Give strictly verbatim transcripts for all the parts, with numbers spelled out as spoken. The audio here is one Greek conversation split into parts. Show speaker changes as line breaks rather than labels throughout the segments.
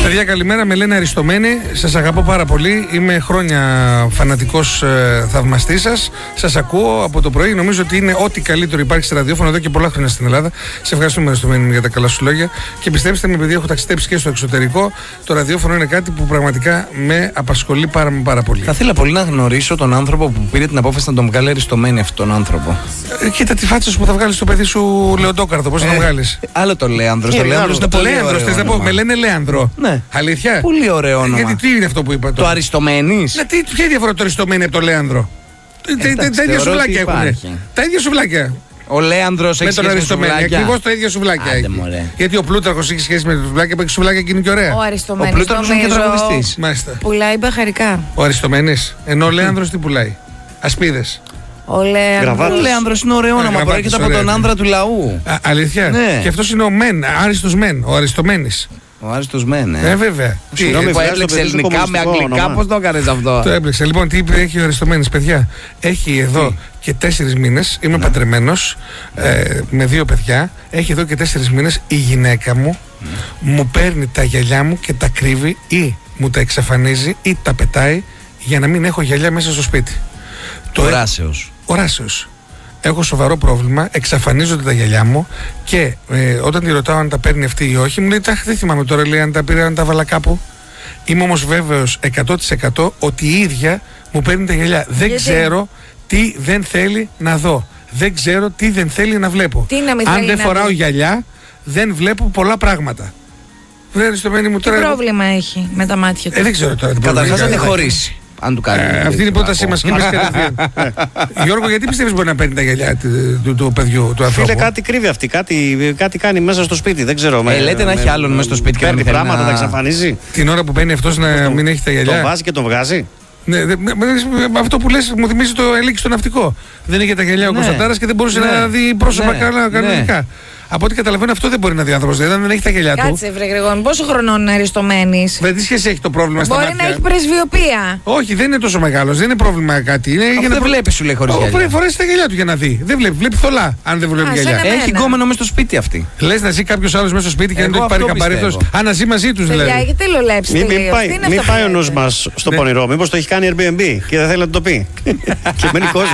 Παιδιά, καλημέρα, με λένε Αριστομένη. Σας αγαπώ πάρα πολύ. Είμαι χρόνια φανατικός ε, θαυμαστής σας. Σας ακούω από το πρωί. Νομίζω ότι είναι ό,τι καλύτερο υπάρχει σε ραδιόφωνο εδώ και πολλά χρόνια στην Ελλάδα. Σε ευχαριστούμε, Αριστομένη, για τα καλά σου λόγια. Και πιστέψτε με, επειδή έχω ταξιδέψει και στο εξωτερικό, το ραδιόφωνο είναι κάτι που πραγματικά με απασχολεί πάρα, πάρα πολύ.
Θα ήθελα πολύ να γνωρίσω τον άνθρωπο που πήρε την απόφαση να τον βγάλει Αριστομένη αυτόν τον άνθρωπο.
Ε, κοίτα τη φάτσα σου που θα βγάλει στο παιδί σου Λεοντόκαρδο. Πώς θα τον βγάλει.
Άλλο το Λέανδρος. Το Λέανδρος είναι πολύ ωραίο.
Θες να πω, με λένε Λέανδρο.
Ναι.
Αλήθεια.
Πολύ ωραίο όνομα.
Γιατί τι είναι αυτό που είπα.
Το Αριστομένης.
Ναι, τι, ποια διαφορά το Αριστομένη από το Λέανδρο. Τα ίδια σουβλάκια έχουν. Τα ίδια σουβλάκια.
Ο Λέανδρος έχει
σχέση με σουβλάκια. Ακριβώς τα ίδια σουβλάκια έχει. Γιατί ο Πλούταρχος έχει σχέση με τα σουβλάκια που έχει σουβλάκια και είναι και ωραία.
Ο Αριστομένης.
Ο Πλούταρχος είναι και τραγουδιστής.
Μάλιστα.
Πουλάει μπαχαρικά.
Ο Αριστομένης. Ενώ ο Λέανδρος τι πουλάει. Ασπίδες.
Ο Λέανδρος.
Ο Λέανδρος είναι ωραίο όνομα. Προέρχεται από τον άνδρα του λαού.
Α, αλήθεια.
Ναι.
Και αυτός είναι ο Μεν, Άριστος Μεν, ο Αριστομένης.
Ο Άριστος Μεν,
ε. Ε, βέβαια.
Συγγνώμη, που έπλεξε ελληνικά με αγγλικά, πώς το έκανες αυτό.
Το έπλεξε. Λοιπόν, τι έχει ο Αριστομένης, παιδιά. Έχει εδώ τι? και τέσσερις μήνες. Είμαι ναι. παντρεμένος ε, με δύο παιδιά. Έχει εδώ και τέσσερις μήνες. Η γυναίκα μου mm. μου παίρνει τα γυαλιά μου και τα κρύβει ή μου τα εξαφανίζει ή τα πετάει για να μην έχω γυαλιά μέσα στο σπίτι.
Οράσεως.
Οράσεως. Έχω σοβαρό πρόβλημα, εξαφανίζονται τα γυαλιά μου και ε, όταν τη ρωτάω αν τα παίρνει αυτή ή όχι, μου λέει: Τάχ, δεν θυμάμαι τώρα, λέει, αν τα πήρα, αν τα βάλα κάπου. Είμαι όμως βέβαιος εκατό τοις εκατό ότι η ίδια μου παίρνει τα γυαλιά. Δεν
Γιατί? ξέρω
τι δεν θέλει να δω. Δεν ξέρω τι δεν θέλει να βλέπω.
Τι να μην
αν
θέλει
δεν
να
φοράω
δει.
γυαλιά, δεν βλέπω πολλά πράγματα. Βρε, στο μένει μου
τι
τώρα.
πρόβλημα έχει με τα μάτια του.
Ε, δεν ξέρω τώρα.
Καταρχάς θα τη χωρίσει. Αν του κάνει.
Ε, αυτή είναι η πρότασή μας και εμείς κατευθείαν. Γιώργο, γιατί πιστεύεις μπορεί να παίρνει τα γυαλιά του, του, του παιδιού, του ανθρώπου?
Φίλε, κάτι κρύβει αυτή, κάτι, κάτι κάνει μέσα στο σπίτι, δεν ξέρω.
Ε, λέτε να έχει άλλον μέσα στο σπίτι και να
παίρνει πράγματα, να... τα εξαφανίζει.
Την ώρα που μπαίνει αυτός να μην έχει τα γυαλιά.
Το βάζει και το βγάζει.
Ναι, δε, με, με, αυτό που λες μου θυμίζει το Ελίκη στο ναυτικό. Δεν είχε τα γυαλιά ο ναι. Κωνσταντάρας και δεν μπορούσε ναι. να δει πρόσωπα ναι. καλά κανονικά. Ναι. Από ό,τι καταλαβαίνω, αυτό δεν μπορεί να δει άνθρωπος. Δηλαδή, αν δεν έχει τα γυαλιά του.
Κάτσε, βρε Γρηγόρη, πόσο χρονών είναι Αριστομένης?
Δεν τι σχέση έχει το πρόβλημα στα
μπορεί
μάτια.
να έχει πρεσβειοπία.
Όχι, δεν είναι τόσο μεγάλος, δεν είναι πρόβλημα κάτι. Είναι για να
δεν βλέπει, σου λέει χωρίς γυαλιά.
Πρέπει να φορέσει τα γυαλιά του για να δει. Δεν βλέπει, βλέπει θολά αν δεν βλέπει γυαλιά.
Έχει γκόμενο μέσα στο σπίτι αυτή.
Λες να ζει κάποιος άλλος μέσα στο σπίτι και να το έχει πάρει καμπαρίτος. Αν να ζει μαζί του δηλαδή.
Έχετε λολέψει.
Μην πάει ο νους μας στο πονηρό, μήπως το έχει κάνει Airbnb και δεν θέλει να το πει. Και μένει κόσμο.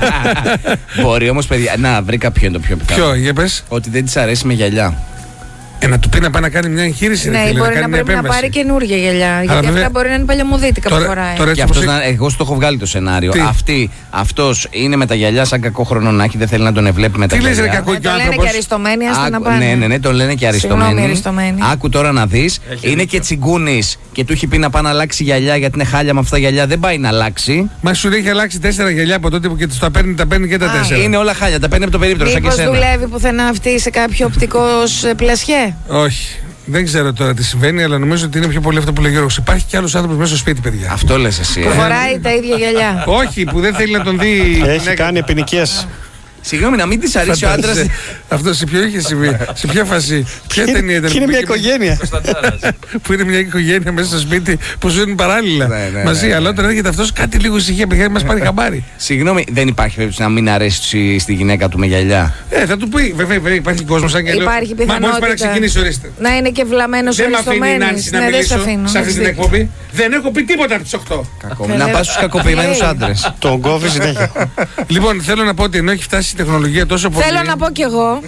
Μπορεί όμως, παιδιά, να βρει κάποιο είναι το πιο πιθανό.
Ποιο, για πες.
Ότι δεν της αρέσει με γυαλιά.
Ε, να του πει να πάει να κάνει μια εγχείρηση.
Ναι,
ρε,
μπορεί
να,
να πρέπει να πάρει καινούργια γυαλιά.
Αλλά
γιατί
βέβαια,
αυτά μπορεί να είναι παλιωμοδίτικα που φοράει.
Τώρα,
και αυτός να, εγώ σου το έχω βγάλει το σενάριο. Αυτή, αυτός είναι με τα γυαλιά σαν κακό χρονονάκι, δεν θέλει να τον ευλέπει με τα
τι
γυαλιά.
Τι λες, ρε κακό και
άνθρωπος. Το λένε και αριστομένοι, άστε να πάνε.
Ναι, ναι, ναι, το λένε και αριστομένοι. Άκου τώρα να δεις, είναι και τσιγκούνης και του έχει πει να πάει να αλλάξει γυαλιά γιατί είναι χάλια με αυτά τα γυαλιά. Δεν πάει να αλλάξει.
Μα σου έχει αλλάξει τέσσερα γυαλιά από τότε που και τα παίρνει, τα παίρνει και τα τέσσερα.
Είναι όλα χάλια, τα παίρνει από το περίπτωρο.
Μήπως δουλεύει πουθενά αυτή σε κάποιο οπτικό πλασιέ?
Όχι. Δεν ξέρω τώρα τι συμβαίνει, αλλά νομίζω ότι είναι πιο πολύ αυτό που λέει ο Γιώργος. Υπάρχει κι άλλος άνθρωπος μέσα στο σπίτι, παιδιά.
Αυτό λες εσύ.
Που φοράει τα ίδια γυαλιά.
Όχι, που δεν θέλει να τον δει.
Έχει κάνει επεινικές.
Συγγνώμη, να μην της αρέσει ο άντρας.
Αυτό σε ποιο είχε συμβεί, σε ποια φάση, ποια ταινία ήταν?
Είναι μια οικογένεια.
Που είναι μια οικογένεια μέσα στο σπίτι που ζουν παράλληλα μαζί. Αλλά όταν έρχεται αυτός, κάτι λίγο ησυχία, παιδιά, μας πάρει χαμπάρι.
Συγγνώμη, δεν υπάρχει περίπτωση να μην αρέσει στη γυναίκα του με γυαλιά?
Ε, θα του πει, βέβαια, υπάρχει κόσμος σαν και λέω.
Υπάρχει πιθανότητα
να ξεκινήσει, ορίστε.
Να είναι και βλαμμένος ο Αριστομένης.
Δεν με αφήνει να μιλήσω σε αυτή την εκπομπή. Δεν έχω πει τίποτα από τις οκτώ.
Να πας στους κακοποιημένους άντρες.
Τον κόβει συνέχεια.
Λοιπόν, θέλω να πω ότι ενώ έχει φτάσει η τεχνολογία τόσο πολύ.
Θέλω να πω κι εγώ.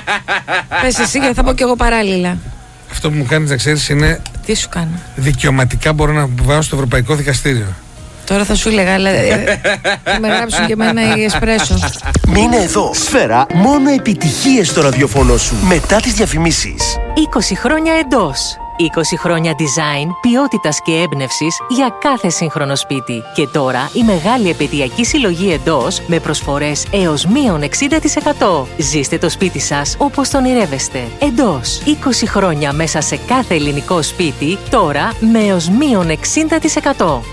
Πες εσύ, θα πω κι εγώ παράλληλα.
Αυτό που μου κάνεις να ξέρεις είναι.
Τι σου κάνω?
Δικαιωματικά μπορώ να πάω στο Ευρωπαϊκό Δικαστήριο.
Τώρα θα σου έλεγα, αλλά θα με γράψουν και εμένα η εσπρέσο.
Μείνε εδώ. Σφαίρα, μόνο επιτυχίες στο ραδιοφωνό σου. Μετά τις διαφημίσεις.
είκοσι χρόνια εντός. είκοσι χρόνια design, ποιότητας και έμπνευσης για κάθε σύγχρονο σπίτι. Και τώρα η μεγάλη επαιτειακή συλλογή εντός με προσφορές έως μείον εξήντα τοις εκατό. Ζήστε το σπίτι σας όπως το ονειρεύεστε. Εντός. είκοσι χρόνια μέσα σε κάθε ελληνικό σπίτι, τώρα με έως μείον εξήντα τοις εκατό.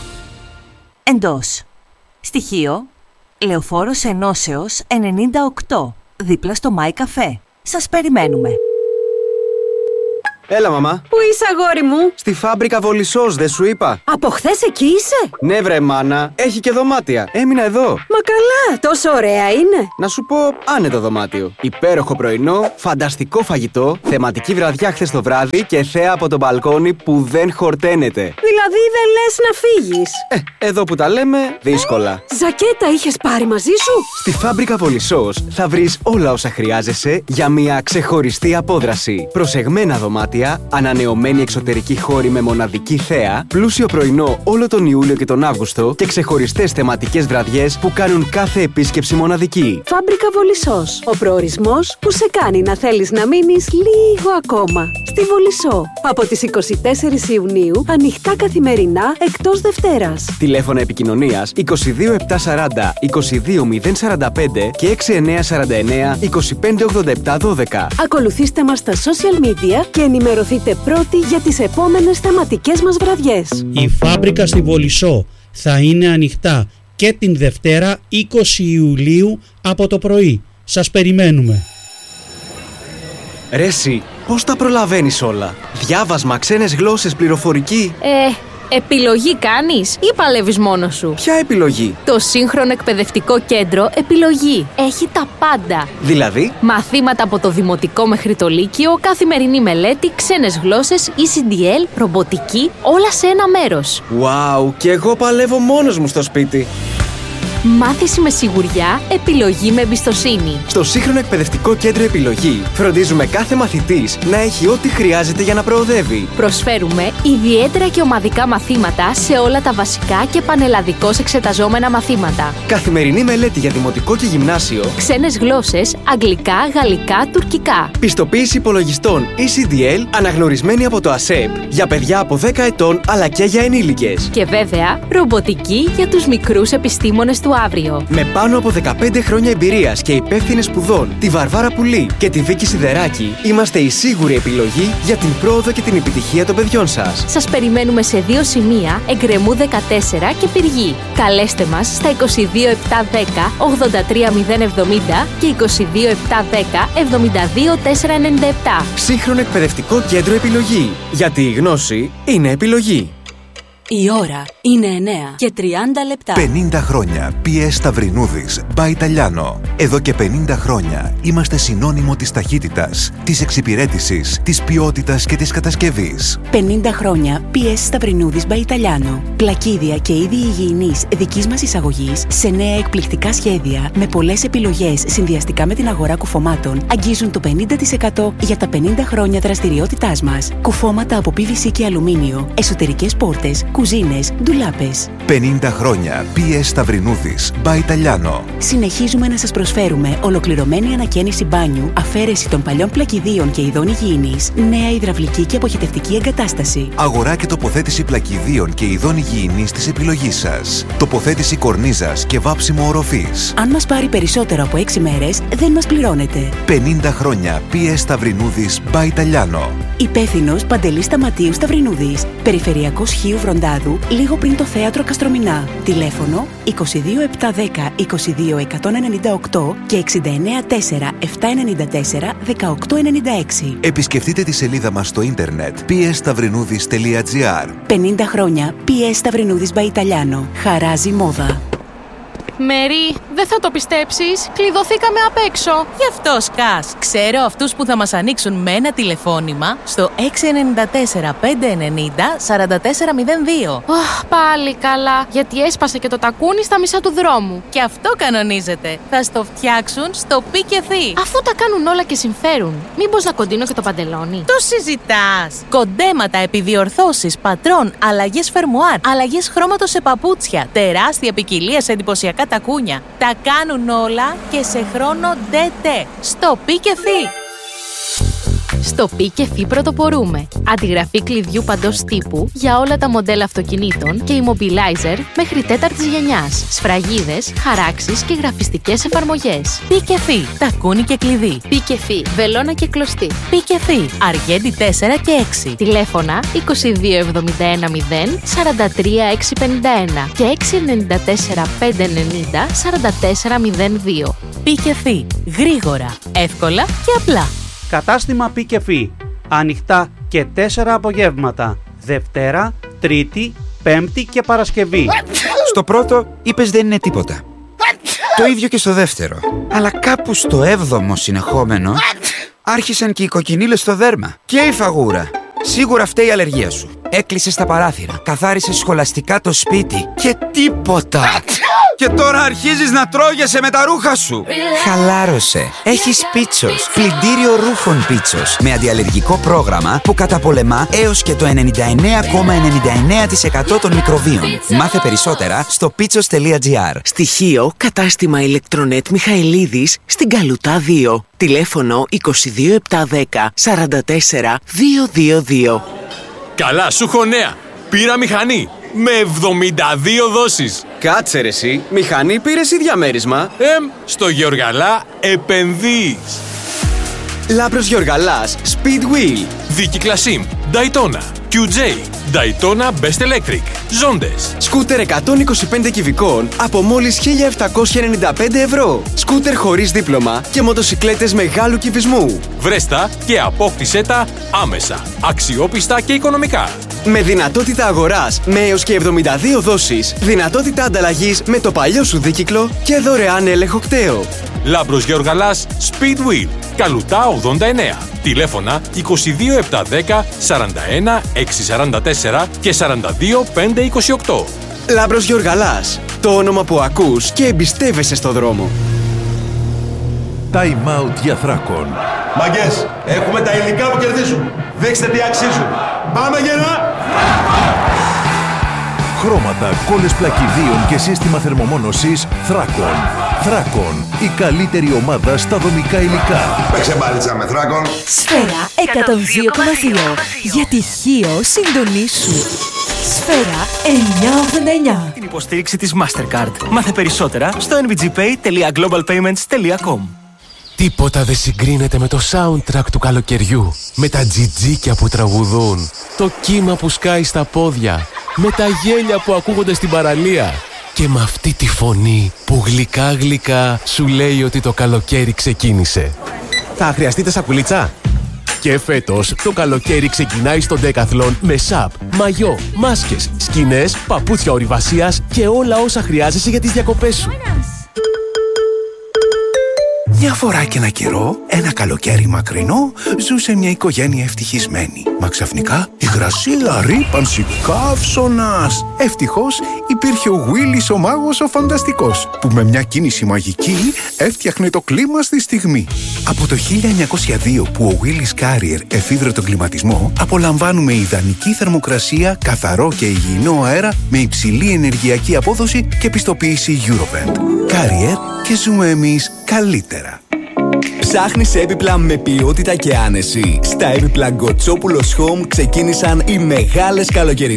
Εντός. Στοιχείο Λεωφόρος Ενώσεως ενενήντα οκτώ, δίπλα στο My Café. Σας περιμένουμε.
Έλα, μαμά.
Πού είσαι, αγόρι μου?
Στη φάμπρικα Βολισσός, δεν σου είπα?
Από χθες εκεί είσαι?
Ναι, βρε, μάνα. Έχει και δωμάτια. Έμεινα εδώ.
Μα καλά, τόσο ωραία είναι.
Να σου πω, άνετο δωμάτιο. Υπέροχο πρωινό, φανταστικό φαγητό, θεματική βραδιά χθες το βράδυ και θέα από το μπαλκόνι που δεν χορταίνεται.
Δηλαδή δεν λες να φύγεις?
Ε, εδώ που τα λέμε, δύσκολα.
Ζακέτα είχες πάρει μαζί σου?
Στη φάμπρικα Βολισσός θα βρεις όλα όσα χρειάζεσαι για μια ξεχωριστή απόδραση. Προσεγμένα δωμάτια, ανανεωμένη εξωτερική χώρη με μοναδική θέα, πλούσιο πρωινό όλο τον Ιούλιο και τον Αύγουστο και ξεχωριστές θεματικές βραδιές που κάνουν κάθε επίσκεψη μοναδική.
Φάμπρικα Βολισσός. Ο προορισμός που σε κάνει να θέλεις να μείνεις λίγο ακόμα. Στη Βολισσό. Από τις είκοσι τέσσερις Ιουνίου, ανοιχτά καθημερινά εκτός Δευτέρας.
Τηλέφωνα επικοινωνίας είκοσι δύο επτακόσια σαράντα είκοσι δύο μηδέν σαράντα πέντε και έξι εννιά σαράντα εννιά είκοσι πέντε ογδόντα επτά δώδεκα.
Ακολουθήστε μας στα social media και ενημερωθείτε πρώτοι για τις επόμενες θεματικές μας βραδιές.
Η φάμπρικα στη Βολισσό θα είναι ανοιχτά και την Δευτέρα είκοσι Ιουλίου από το πρωί. Σας περιμένουμε.
Ρε εσύ, πώς τα προλαβαίνεις όλα? Διάβασμα, ξένες γλώσσες, πληροφορική.
Ε, επιλογή κάνεις ή παλεύεις μόνος σου?
Ποια επιλογή?
Το σύγχρονο εκπαιδευτικό κέντρο Επιλογή. Έχει τα πάντα.
Δηλαδή?
Μαθήματα από το δημοτικό μέχρι το λύκειο, καθημερινή μελέτη, ξένες γλώσσες, ι σι ντι ελ, ρομποτική, όλα σε ένα μέρος.
Wow, και εγώ παλεύω μόνος μου στο σπίτι.
Μάθηση με σιγουριά, επιλογή με εμπιστοσύνη.
Στο σύγχρονο εκπαιδευτικό κέντρο Επιλογή φροντίζουμε κάθε μαθητής να έχει ό,τι χρειάζεται για να προοδεύει.
Προσφέρουμε ιδιαίτερα και ομαδικά μαθήματα σε όλα τα βασικά και πανελλαδικώς εξεταζόμενα μαθήματα.
Καθημερινή μελέτη για δημοτικό και γυμνάσιο.
Ξένες γλώσσες, αγγλικά, γαλλικά, τουρκικά.
Πιστοποίηση υπολογιστών ι σι ντι ελ αναγνωρισμένη από το ΑΣΕΠ για παιδιά από δέκα ετών αλλά και για ενήλικες.
Και βέβαια, ρομποτική για τους μικρούς επιστήμονες του αύριο.
Με πάνω από δεκαπέντε χρόνια εμπειρίας και υπεύθυνες σπουδών, τη Βαρβάρα Πουλή και τη Βίκη Σιδεράκη, είμαστε η σίγουρη επιλογή για την πρόοδο και την επιτυχία των παιδιών σας.
Σας περιμένουμε σε δύο σημεία, Εγκρεμού δεκατέσσερα και Πυργή. Καλέστε μας στα είκοσι δύο επτακόσια δέκα ογδόντα τρία μηδέν εβδομήντα και είκοσι δύο επτακόσια δέκα εβδομήντα δύο τετρακόσια ενενήντα επτά.
Σύγχρονο εκπαιδευτικό κέντρο Επιλογή. Γιατί η γνώση είναι επιλογή.
Η ώρα είναι εννιά και τριάντα λεπτά.
πενήντα χρόνια πι ες Σταυρινούδης by Italiano. Εδώ και πενήντα χρόνια είμαστε συνώνυμο της ταχύτητας, της εξυπηρέτησης, της ποιότητας και της κατασκευής.
πενήντα χρόνια πι ες Σταυρινούδης by Italiano. Πλακίδια και είδη υγιεινής δικής μας εισαγωγής σε νέα εκπληκτικά σχέδια με πολλές επιλογές συνδυαστικά με την αγορά κουφωμάτων αγγίζουν το πενήντα τοις εκατό για τα πενήντα χρόνια δραστηριότητάς μας. Κουφώματα από πι βι σι και αλουμίνιο, εσωτερικές πόρτες, κουζίνες, ντουλάπες.
πενήντα χρόνια πι ες Σταυρινούδης by Italiano.
Συνεχίζουμε να σας προσφέρουμε ολοκληρωμένη ανακαίνιση μπάνιου, αφαίρεση των παλιών πλακιδίων και ειδών υγιεινής, νέα υδραυλική και αποχετευτική εγκατάσταση.
Αγορά και τοποθέτηση πλακιδίων και ειδών υγιεινής της επιλογής σας. Τοποθέτηση κορνίζας και βάψιμο οροφής.
Αν μας πάρει περισσότερο από έξι μέρες, δεν μας πληρώνετε.
πενήντα χρόνια πι ες Σταυρινούδης by Italiano.
Υπεύθυνος Παντελής Σταματίου Σταυρινούδης. Περιφερειακός Χίου Βροντάδου, λίγο πριν το θέατρο Καστρομηνά. Τηλέφωνο είκοσι δύο επτακόσια δέκα είκοσι δύο εκατόν ενενήντα οκτώ και εξήντα εννέα τέσσερα επτακόσια ενενήντα τέσσερα δεκαοκτώ ενενήντα έξι.
Επισκεφτείτε τη σελίδα μας στο ίντερνετ πι ες σταυρινούδης τελεία τζι άρ.
πενήντα χρόνια πι ες Σταυρινούδης by Italiano. Χαράζει μόδα.
Μέρι, δεν θα το πιστέψεις, κλειδωθήκαμε απ' έξω.
Γι' αυτό σκάς. Ξέρω αυτούς που θα μας ανοίξουν με ένα τηλεφώνημα στο έξι εννιά τέσσερα πέντε ενενήντα σαράντα τέσσερα μηδέν δύο.
Oh, πάλι καλά, γιατί έσπασε και το τακούνι στα μισά του δρόμου.
Και αυτό κανονίζεται. Θα στο φτιάξουν στο πι και θη.
Αφού τα κάνουν όλα και συμφέρουν, μήπως να κοντίνω και το παντελόνι?
Το συζητάς. Κοντέματα, επιδιορθώσεις, πατρών, αλλαγές φερμουάρ, αλλαγές χρώματος σε παπούτσια, τεράστια ποικιλία σε εντυπωσιακά τακούνια. Τα κάνουν όλα και σε χρόνο ντε-τε. Στο πι και θη.
Στο πι και θη πρωτοπορούμε. Αντιγραφή κλειδιού παντός τύπου για όλα τα μοντέλα αυτοκινήτων και immobilizer μέχρι τέταρτης γενιάς. Σφραγίδες, χαράξεις και γραφιστικές εφαρμογές.
Πι και θη. Τακούνι και κλειδί.
Πι και θη. Βελόνα και κλωστή.
Πι και θη. Αργέντη τέσσερα και έξι.
Τηλέφωνα είκοσι δύο εβδομήντα ένα μηδέν σαράντα τρία εξακόσια πενήντα ένα και έξι εννιά τέσσερα πέντε ενενήντα σαράντα τέσσερα μηδέν δύο.
Πι και θη. Γρήγορα, εύκολα και απλά.
Κατάστημα Πι και Φι. Ανοιχτά και τέσσερα απογεύματα, Δευτέρα, Τρίτη, Πέμπτη και Παρασκευή.
Στο πρώτο είπες δεν είναι τίποτα. Το ίδιο και στο δεύτερο. Αλλά κάπου στο έβδομο συνεχόμενο άρχισαν και οι κοκκινίλες στο δέρμα και η φαγούρα. Σίγουρα φταίει η αλλεργία σου. Έκλεισες τα παράθυρα, καθάρισες σχολαστικά το σπίτι και τίποτα. Και τώρα αρχίζεις να τρώγεσαι με τα ρούχα σου. Χαλάρωσε. Έχεις Πίτσος. Πλυντήριο ρούχων Πίτσος. Με αντιαλλεργικό πρόγραμμα που καταπολεμά έως και το ενενήντα εννέα κόμμα ενενήντα εννέα τοις εκατό των μικροβίων. Μάθε περισσότερα στο πίτσος τελεία τζι άρ.
Στοιχείο κατάστημα ηλεκτρονέτ Μιχαηλίδης στην Καλουτά δύο. Τηλέφωνο είκοσι δύο επτακόσια δέκα σαράντα τέσσερα διακόσια είκοσι δύο.
Καλά, σου έχω νέα. Πήρα μηχανή με εβδομήντα δύο δόσεις.
Κάτσε ρε εσύ, μηχανή πήρες ή διαμέρισμα?
Εμ, στο Γεωργαλά επενδύεις.
Λάμπρος Γεωργαλάς, Speedwheel.
Δίκυκλα Sim, Daytona, κιου τζέι, Daytona Best Electric, Ζόντες.
Σκούτερ εκατόν είκοσι πέντε κυβικών από μόλις χίλια επτακόσια ενενήντα πέντε ευρώ. Σκούτερ χωρίς δίπλωμα και μοτοσικλέτες μεγάλου κυβισμού.
Βρέστα και απόκτησέ τα άμεσα, αξιόπιστα και οικονομικά.
Με δυνατότητα αγοράς με έως και εβδομήντα δύο δόσεις, δυνατότητα ανταλλαγής με το παλιό σου δίκυκλο και δωρεάν έλεγχο κταίο.
Λάμπρος Γεωργαλάς, Speedwheel, Καλουτά ογδόντα εννέα. Τηλέφωνα είκοσι δύο επτακόσια δέκα σαράντα ένα εξακόσια σαράντα τέσσερα και σαράντα δύο πεντακόσια είκοσι οκτώ.
Λάμπρος Γεωργαλάς, το όνομα που ακούς και εμπιστεύεσαι στο δρόμο.
Time out για Θράκον.
Μαγκές, έχουμε τα υλικά που κερδίζουν. Δείξτε τι αξίζουν. Πάμε γερά!
Χρώματα, κόλλες πλακιδίων και σύστημα θερμομόνωσης Θράκον. Θράκον, η καλύτερη ομάδα στα δομικά υλικά.
Παίξε μπάλιτσα με Θράκον.
Σφαίρα εκατόν δύο κόμμα δύο. Για τυχείο συντονίσου. Σφαίρα εννιακόσια ογδόντα εννέα.
Την υποστήριξη της Mastercard. Μάθε περισσότερα στο εν βι τζι πέι τελεία γκλόμπαλ πέιμεντς τελεία κομ.
Τίποτα δεν συγκρίνεται με το soundtrack του καλοκαιριού. Με τα τζιτζίκια που τραγουδούν, το κύμα που σκάει στα πόδια, με τα γέλια που ακούγονται στην παραλία και με αυτή τη φωνή που γλυκά γλυκά σου λέει ότι το καλοκαίρι ξεκίνησε.
Θα χρειαστείτε σακουλίτσα?
Και φέτος το καλοκαίρι ξεκινάει στο Decathlon με σαπ, μαγιό, μάσκες, σκηνές, παπούτσια ορειβασίας και όλα όσα χρειάζεσαι για τις διακοπές σου.
Μια φορά και ένα καιρό, ένα καλοκαίρι μακρινό, ζούσε μια οικογένεια ευτυχισμένη. Μα ξαφνικά υγρασία, ρύπανση, καύσωνας. Ευτυχώς υπήρχε ο Γουίλις ο μάγος ο φανταστικός, που με μια κίνηση μαγική έφτιαχνε το κλίμα στη στιγμή. Από το χίλια εννιακόσια δύο που ο Willis Carrier εφήβρε τον κλιματισμό, απολαμβάνουμε ιδανική θερμοκρασία, καθαρό και υγιεινό αέρα με υψηλή ενεργειακή απόδοση και πιστοποίηση Eurovent. Carrier, και ζούμε εμείς καλύτερα.
Ψάχνεις έπιπλα με ποιότητα και άνεση? Στα έπιπλα Γκοτσόπουλος Home ξεκίνησαν οι μεγάλες καλοκαιρινές